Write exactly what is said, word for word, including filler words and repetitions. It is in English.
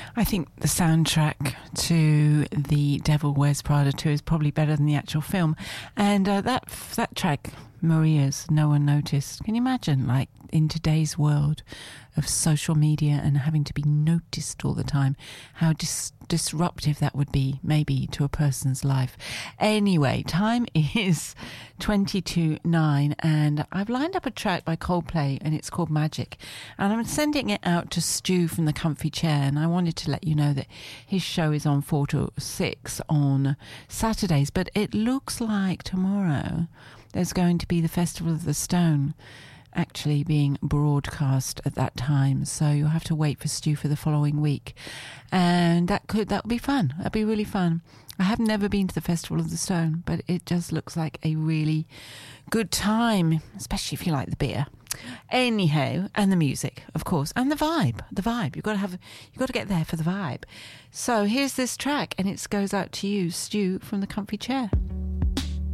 I think the soundtrack to The Devil Wears Prada two is probably better than the actual film. And uh, that that track, Maria's, No One Noticed. Can you imagine, like, in today's world of social media and having to be noticed all the time, how dis- disruptive that would be, maybe, to a person's life. Anyway, time is twenty-two nine, and I've lined up a track by Coldplay, and it's called Magic. And I'm sending it out to Stu from the Comfy Chair, and I wanted to let you know that his show is on four to six on Saturdays, but it looks like tomorrow there's going to be the Festival of the Stone actually being broadcast at that time, so you'll have to wait for Stu for the following week, and that could that would be fun. That'd be really fun. I have never been to the Festival of the Stone, but it just looks like a really good time, especially if you like the beer. Anyhow, and the music, of course, and the vibe. The vibe. You've got to have. You've got to get there for the vibe. So here's this track, and it goes out to you, Stu from the Comfy Chair.